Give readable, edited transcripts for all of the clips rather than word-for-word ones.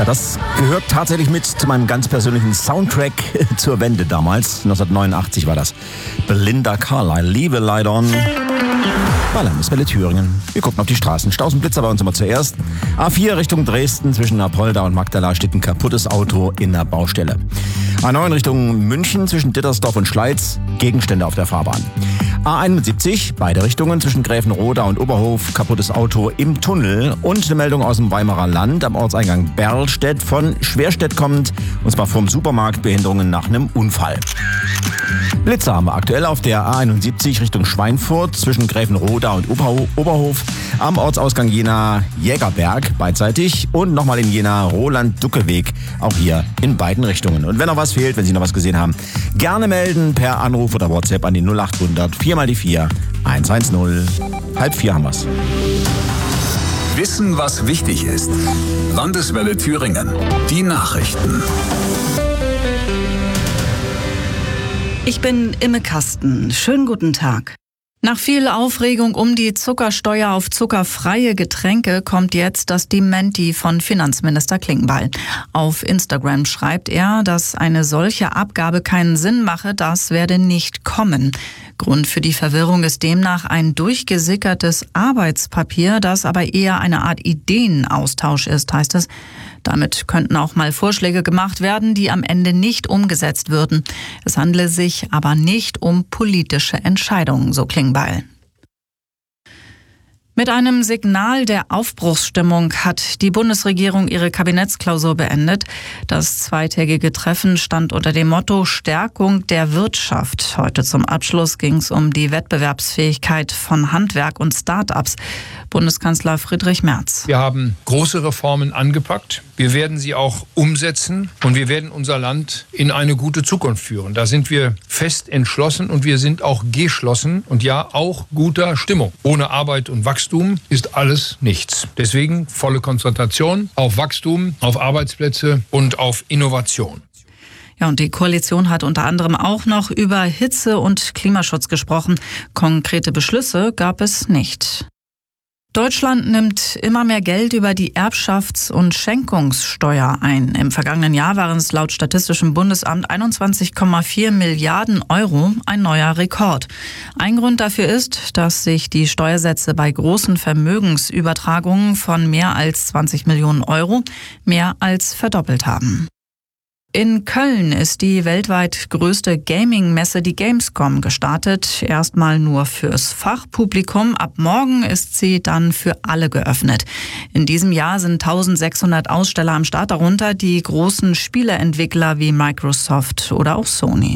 Ja, das gehört tatsächlich mit zu meinem ganz persönlichen Soundtrack zur Wende damals. 1989 war das. Belinda Carlisle, Leave a Light On. Bei Landeswelle Thüringen. Wir gucken auf die Straßen. Staus und Blitzer bei uns immer zuerst. A4 Richtung Dresden zwischen Apolda und Magdala steht ein kaputtes Auto in der Baustelle. A9 Richtung München zwischen Dittersdorf und Schleiz. Gegenstände auf der Fahrbahn. A71, beide Richtungen zwischen Gräfenroda und Oberhof, kaputtes Auto im Tunnel und eine Meldung aus dem Weimarer Land am Ortseingang Berlstedt von Schwerstedt kommend, und zwar vom Supermarkt, Behinderungen nach einem Unfall. Blitzer haben wir aktuell auf der A71 Richtung Schweinfurt zwischen Gräfenroda und Oberhof, am Ortsausgang Jena Jägerberg beidseitig und nochmal in Jena Roland-Ducke-Weg, auch hier in beiden Richtungen. Und wenn noch was fehlt, wenn Sie noch was gesehen haben, gerne melden per Anruf oder WhatsApp an die 0800 4 mal die 4 110. 3:30 haben wir's. Wissen, was wichtig ist. Landeswelle Thüringen. Die Nachrichten. Ich bin Imme Kasten. Schönen guten Tag. Nach viel Aufregung um die Zuckersteuer auf zuckerfreie Getränke kommt jetzt das Dementi von Finanzminister Klingbeil. Auf Instagram schreibt er, dass eine solche Abgabe keinen Sinn mache, das werde nicht kommen. Grund für die Verwirrung ist demnach ein durchgesickertes Arbeitspapier, das aber eher eine Art Ideenaustausch ist, heißt es. Damit könnten auch mal Vorschläge gemacht werden, die am Ende nicht umgesetzt würden. Es handle sich aber nicht um politische Entscheidungen, so Klingbeil. Mit einem Signal der Aufbruchsstimmung hat die Bundesregierung ihre Kabinettsklausur beendet. Das zweitägige Treffen stand unter dem Motto Stärkung der Wirtschaft. Heute zum Abschluss ging es um die Wettbewerbsfähigkeit von Handwerk und Start-ups. Bundeskanzler Friedrich Merz. Wir haben große Reformen angepackt. Wir werden sie auch umsetzen und wir werden unser Land in eine gute Zukunft führen. Da sind wir fest entschlossen und wir sind auch geschlossen und ja auch guter Stimmung. Ohne Arbeit und Wachstum ist alles nichts. Deswegen volle Konzentration auf Wachstum, auf Arbeitsplätze und auf Innovation. Ja, und die Koalition hat unter anderem auch noch über Hitze- und Klimaschutz gesprochen. Konkrete Beschlüsse gab es nicht. Deutschland nimmt immer mehr Geld über die Erbschafts- und Schenkungssteuer ein. Im vergangenen Jahr waren es laut Statistischem Bundesamt 21,4 Milliarden Euro, ein neuer Rekord. Ein Grund dafür ist, dass sich die Steuersätze bei großen Vermögensübertragungen von mehr als 20 Millionen Euro mehr als verdoppelt haben. In Köln ist die weltweit größte Gaming-Messe, die Gamescom, gestartet. Erstmal nur fürs Fachpublikum. Ab morgen ist sie dann für alle geöffnet. In diesem Jahr sind 1600 Aussteller am Start, darunter die großen Spieleentwickler wie Microsoft oder auch Sony.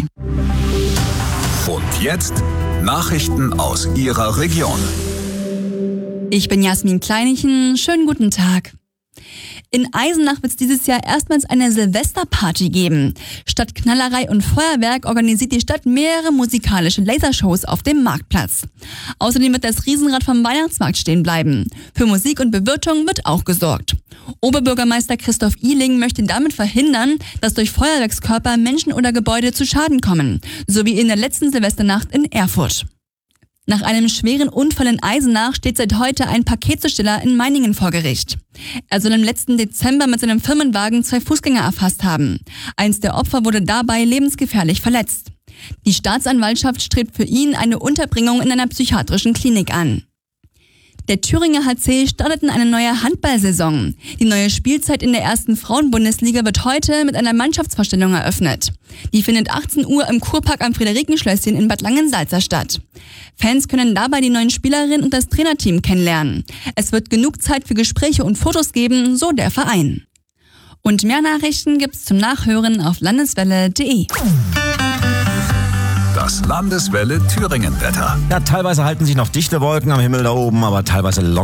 Und jetzt Nachrichten aus Ihrer Region. Ich bin Jasmin Kleinichen. Schönen guten Tag. In Eisenach wird es dieses Jahr erstmals eine Silvesterparty geben. Statt Knallerei und Feuerwerk organisiert die Stadt mehrere musikalische Lasershows auf dem Marktplatz. Außerdem wird das Riesenrad vom Weihnachtsmarkt stehen bleiben. Für Musik und Bewirtung wird auch gesorgt. Oberbürgermeister Christoph Ihling möchte damit verhindern, dass durch Feuerwerkskörper Menschen oder Gebäude zu Schaden kommen, so wie in der letzten Silvesternacht in Erfurt. Nach einem schweren Unfall in Eisenach steht seit heute ein Paketzusteller in Meiningen vor Gericht. Er soll im letzten Dezember mit seinem Firmenwagen 2 Fußgänger erfasst haben. Eins der Opfer wurde dabei lebensgefährlich verletzt. Die Staatsanwaltschaft strebt für ihn eine Unterbringung in einer psychiatrischen Klinik an. Der Thüringer HC startet in eine neue Handballsaison. Die neue Spielzeit in der ersten Frauenbundesliga wird heute mit einer Mannschaftsvorstellung eröffnet. Die findet 18 Uhr im Kurpark am Friederikenschlösschen in Bad Langensalza statt. Fans können dabei die neuen Spielerinnen und das Trainerteam kennenlernen. Es wird genug Zeit für Gespräche und Fotos geben, so der Verein. Und mehr Nachrichten gibt's zum Nachhören auf landeswelle.de. Das Landeswelle Thüringen-Wetter. Ja, teilweise halten sich noch dichte Wolken am Himmel da oben, aber teilweise locker